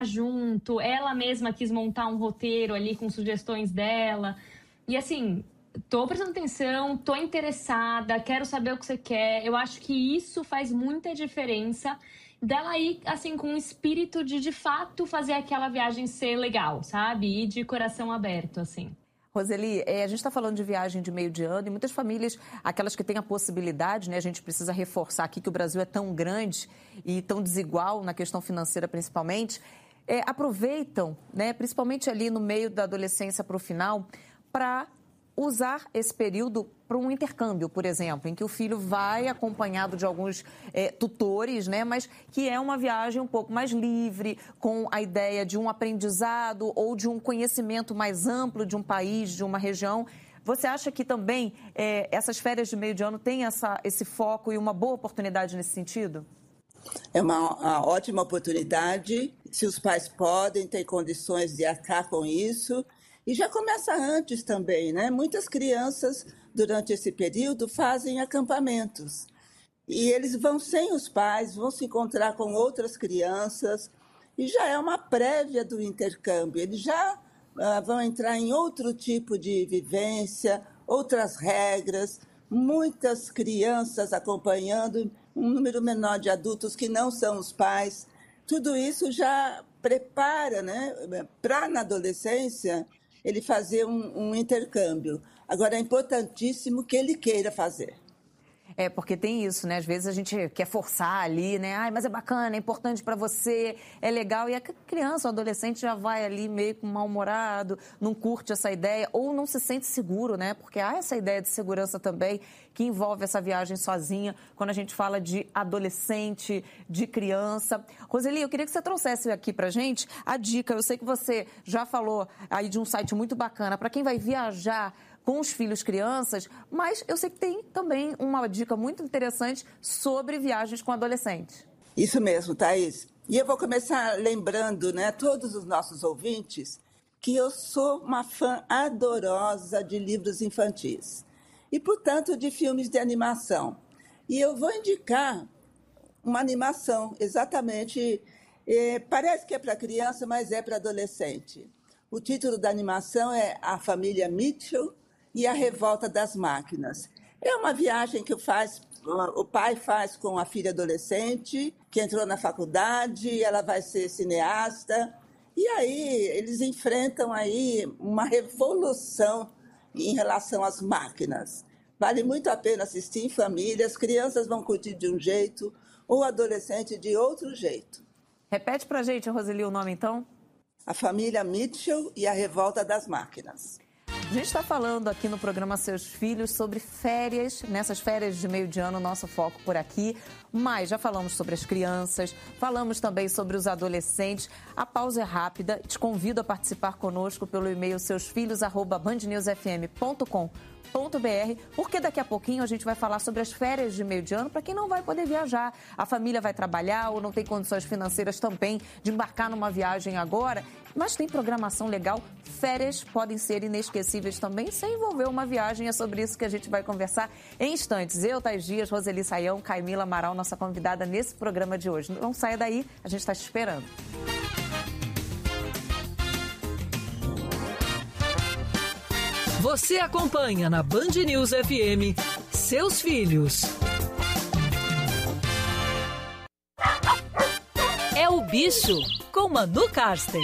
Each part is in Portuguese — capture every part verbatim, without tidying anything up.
junto, ela mesma quis montar um roteiro ali com sugestões dela. E assim, tô prestando atenção, tô interessada, quero saber o que você quer. Eu acho que isso faz muita diferença dela ir, assim, com o espírito de, de fato, fazer aquela viagem ser legal, sabe? E de coração aberto, assim. Roseli, é, a gente está falando de viagem de meio de ano e muitas famílias, aquelas que têm a possibilidade, né, a gente precisa reforçar aqui que o Brasil é tão grande e tão desigual na questão financeira principalmente, é, aproveitam, né, principalmente ali no meio da adolescência para o final, para usar esse período para um intercâmbio, por exemplo, em que o filho vai acompanhado de alguns é, tutores, né, mas que é uma viagem um pouco mais livre, com a ideia de um aprendizado ou de um conhecimento mais amplo de um país, de uma região. Você acha que também é, essas férias de meio de ano têm essa, esse foco e uma boa oportunidade nesse sentido? É uma, uma ótima oportunidade, se os pais podem, têm condições de arcar com isso. E já começa antes também, né? Muitas crianças, durante esse período, fazem acampamentos. E eles vão sem os pais, vão se encontrar com outras crianças, e já é uma prévia do intercâmbio. Eles já uh, vão entrar em outro tipo de vivência, outras regras, muitas crianças acompanhando, um número menor de adultos que não são os pais. Tudo isso já prepara, né, para na adolescência ele fazer um, um intercâmbio. Agora, é importantíssimo que ele queira fazer. É, porque tem isso, né? Às vezes a gente quer forçar ali, né? Ai, mas é bacana, é importante para você, é legal. E a criança, o adolescente já vai ali meio com mal-humorado, não curte essa ideia ou não se sente seguro, né? Porque há essa ideia de segurança também que envolve essa viagem sozinha, quando a gente fala de adolescente, de criança. Roseli, eu queria que você trouxesse aqui pra gente a dica. Eu sei que você já falou aí de um site muito bacana para quem vai viajar com os filhos crianças, mas eu sei que tem também uma dica muito interessante sobre viagens com adolescentes. Isso mesmo, Thaís. E eu vou começar lembrando, né, todos os nossos ouvintes, que eu sou uma fã adorosa de livros infantis e, portanto, de filmes de animação. E eu vou indicar uma animação, exatamente, eh, parece que é para criança, mas é para adolescente. O título da animação é A Família Mitchell e a Revolta das Máquinas. É uma viagem que faz, o pai faz com a filha adolescente, que entrou na faculdade, ela vai ser cineasta, e aí eles enfrentam aí uma revolução em relação às máquinas. Vale muito a pena assistir em família, as crianças vão curtir de um jeito, o adolescente de outro jeito. Repete pra gente, Roseli, o nome então? A Família Mitchell e a Revolta das Máquinas. A gente está falando aqui no programa Seus Filhos sobre férias, nessas férias de meio de ano, nosso foco por aqui. Mas já falamos sobre as crianças, falamos também sobre os adolescentes. A pausa é rápida, te convido a participar conosco pelo e-mail seusfilhos arroba band news f m ponto com ponto b r, porque daqui a pouquinho a gente vai falar sobre as férias de meio de ano para quem não vai poder viajar. A família vai trabalhar ou não tem condições financeiras também de embarcar numa viagem agora, mas tem programação legal. Férias podem ser inesquecíveis também, sem envolver uma viagem. É sobre isso que a gente vai conversar em instantes. Eu, Thais Dias, Roseli Saião, Caimila Amaral, nossa convidada nesse programa de hoje. Não saia daí, a gente está te esperando. Você acompanha na Band News F M Seus Filhos. É o Bicho, com Manu Karsten.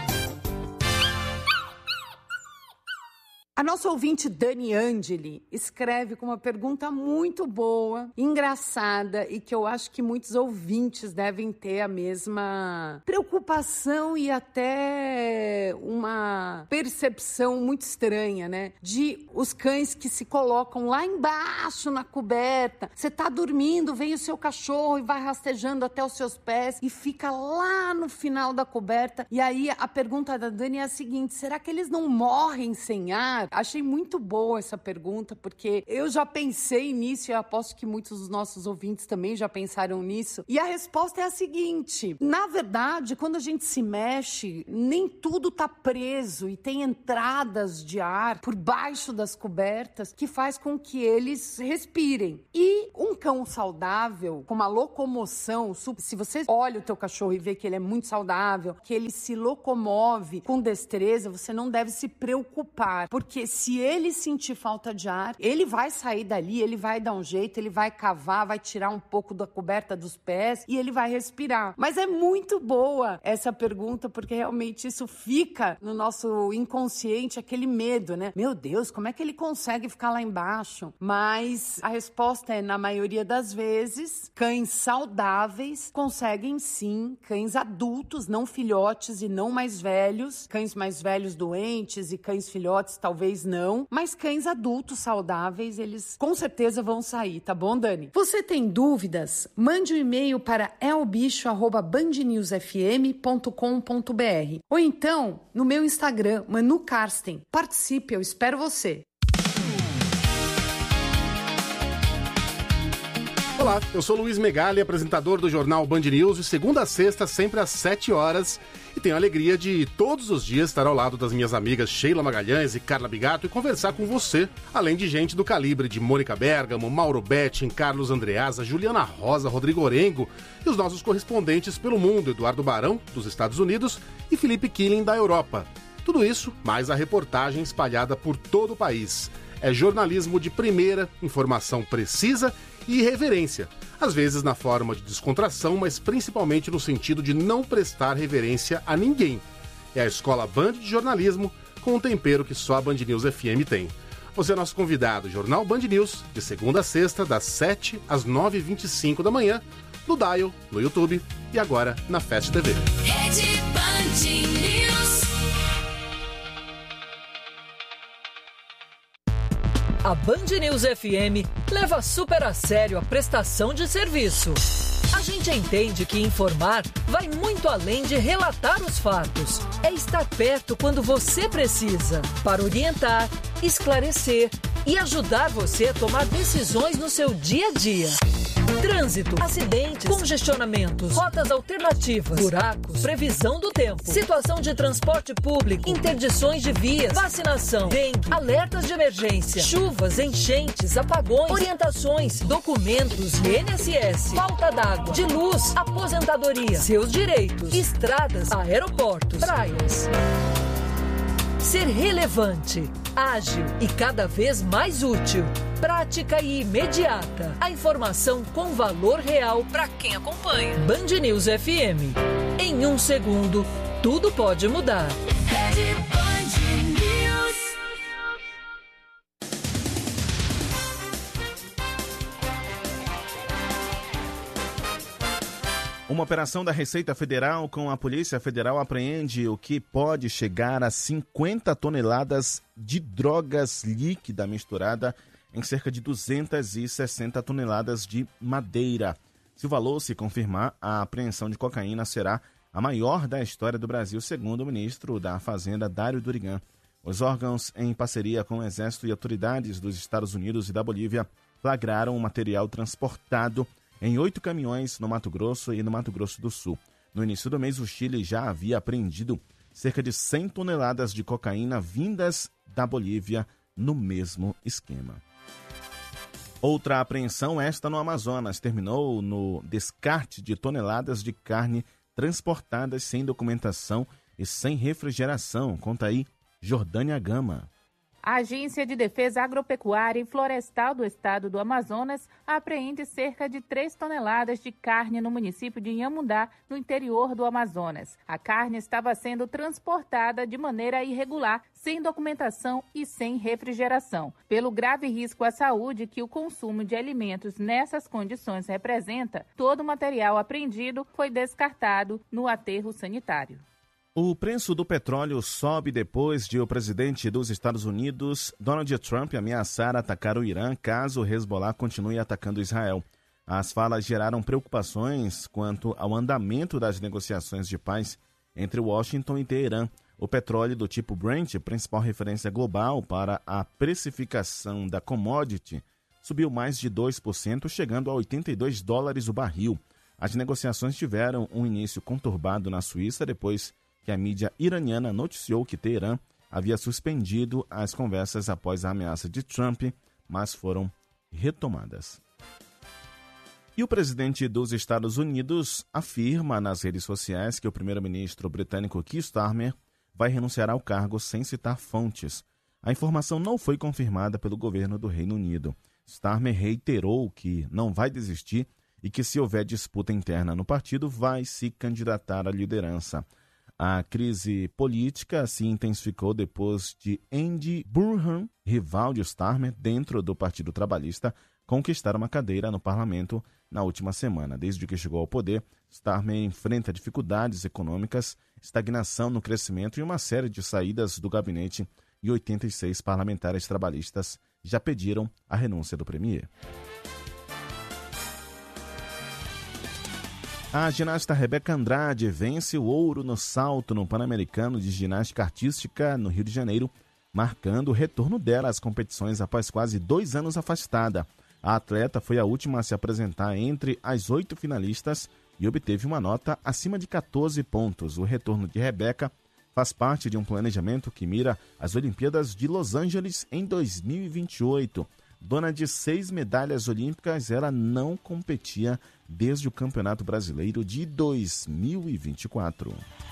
A nossa ouvinte Dani Angeli escreve com uma pergunta muito boa, engraçada e que eu acho que muitos ouvintes devem ter a mesma preocupação e até uma percepção muito estranha, né? De os cães que se colocam lá embaixo na coberta. Você tá dormindo, vem o seu cachorro e vai rastejando até os seus pés e fica lá no final da coberta. E aí a pergunta da Dani é a seguinte: será que eles não morrem sem ar? Achei muito boa essa pergunta, porque eu já pensei nisso e eu aposto que muitos dos nossos ouvintes também já pensaram nisso. E a resposta é a seguinte: na verdade, quando a gente se mexe, nem tudo tá preso e tem entradas de ar por baixo das cobertas que faz com que eles respirem. E um cão saudável, com uma locomoção, se você olha o teu cachorro e vê que ele é muito saudável, que ele se locomove com destreza, você não deve se preocupar, porque se ele sentir falta de ar, ele vai sair dali, ele vai dar um jeito, ele vai cavar, vai tirar um pouco da coberta dos pés e ele vai respirar. Mas é muito boa essa pergunta, porque realmente isso fica no nosso inconsciente, aquele medo, né? Meu Deus, como é que ele consegue ficar lá embaixo? Mas a resposta é, na maioria das vezes, cães saudáveis conseguem sim, cães adultos, não filhotes e não mais velhos, cães mais velhos doentes e cães filhotes talvez não, mas cães adultos saudáveis, eles com certeza vão sair, tá bom, Dani? Você tem dúvidas? Mande um e-mail para elbicho arroba band news f m ponto com ponto b r ou então no meu Instagram, Manu Karsten. Participe, eu espero você. Olá, eu sou Luiz Megali, apresentador do jornal Band News, de segunda a sexta, sempre às sete horas, e tenho a alegria de todos os dias estar ao lado das minhas amigas Sheila Magalhães e Carla Bigato e conversar com você, além de gente do calibre de Mônica Bergamo, Mauro Betting, Carlos Andreasa, Juliana Rosa, Rodrigo Orengo e os nossos correspondentes pelo mundo, Eduardo Barão, dos Estados Unidos, e Felipe Killing, da Europa. Tudo isso, mais a reportagem espalhada por todo o país. É jornalismo de primeira, informação precisa e irreverência, às vezes na forma de descontração, mas principalmente no sentido de não prestar reverência a ninguém. É a Escola Band de Jornalismo, com um tempero que só a Band News F M tem. Você é nosso convidado, Jornal Band News, de segunda a sexta, das sete às nove e vinte e cinco da manhã, no Dial, no YouTube e agora na Fast T V. Rede Band News. A Band News F M leva super a sério a prestação de serviço. A gente entende que informar vai muito além de relatar os fatos. É estar perto quando você precisa, para orientar, esclarecer e ajudar você a tomar decisões no seu dia a dia. Trânsito, acidentes, congestionamentos, rotas alternativas, buracos, previsão do tempo, situação de transporte público, interdições de vias, vacinação, dengue, alertas de emergência, chuvas, enchentes, apagões, orientações, documentos, I N S S, falta d'água, de luz, aposentadoria, seus direitos, estradas, aeroportos, praias. Ser relevante, ágil e cada vez mais útil. Prática e imediata. A informação com valor real para quem acompanha. Band News F M. Em um segundo, tudo pode mudar. Rede Band News. Uma operação da Receita Federal com a Polícia Federal apreende o que pode chegar a cinquenta toneladas de drogas líquida misturada em cerca de duzentas e sessenta toneladas de madeira. Se o valor se confirmar, a apreensão de cocaína será a maior da história do Brasil, segundo o ministro da Fazenda, Dário Durigan. Os órgãos, em parceria com o Exército e autoridades dos Estados Unidos e da Bolívia, flagraram o material transportado em oito caminhões no Mato Grosso e no Mato Grosso do Sul. No início do mês, o Chile já havia apreendido cerca de cem toneladas de cocaína vindas da Bolívia no mesmo esquema. Outra apreensão, esta no Amazonas, terminou no descarte de toneladas de carne transportadas sem documentação e sem refrigeração. Conta aí, Jordânia Gama. A Agência de Defesa Agropecuária e Florestal do Estado do Amazonas apreende cerca de três toneladas de carne no município de Inhamundá, no interior do Amazonas. A carne estava sendo transportada de maneira irregular, sem documentação e sem refrigeração. Pelo grave risco à saúde que o consumo de alimentos nessas condições representa, todo o material apreendido foi descartado no aterro sanitário. O preço do petróleo sobe depois de o presidente dos Estados Unidos, Donald Trump, ameaçar atacar o Irã caso o Hezbollah continue atacando Israel. As falas geraram preocupações quanto ao andamento das negociações de paz entre Washington e Teherã. O petróleo do tipo Brent, principal referência global para a precificação da commodity, subiu mais de dois por cento, chegando a oitenta e dois dólares o barril. As negociações tiveram um início conturbado na Suíça depois que a mídia iraniana noticiou que Teherã havia suspendido as conversas após a ameaça de Trump, mas foram retomadas. E o presidente dos Estados Unidos afirma nas redes sociais que o primeiro-ministro britânico Keir Starmer vai renunciar ao cargo sem citar fontes. A informação não foi confirmada pelo governo do Reino Unido. Starmer reiterou que não vai desistir e que, se houver disputa interna no partido, vai se candidatar à liderança. A crise política se intensificou depois de Andy Burnham, rival de Starmer dentro do Partido Trabalhista, conquistar uma cadeira no parlamento na última semana. Desde que chegou ao poder, Starmer enfrenta dificuldades econômicas, estagnação no crescimento e uma série de saídas do gabinete, e oitenta e seis parlamentares trabalhistas já pediram a renúncia do premier. A ginasta Rebeca Andrade vence o ouro no salto no Pan-Americano de Ginástica Artística no Rio de Janeiro, marcando o retorno dela às competições após quase dois anos afastada. A atleta foi a última a se apresentar entre as oito finalistas e obteve uma nota acima de catorze pontos. O retorno de Rebeca faz parte de um planejamento que mira as Olimpíadas de Los Angeles em dois mil e vinte e oito. Dona de seis medalhas olímpicas, ela não competia desde o Campeonato Brasileiro de dois mil e vinte e quatro.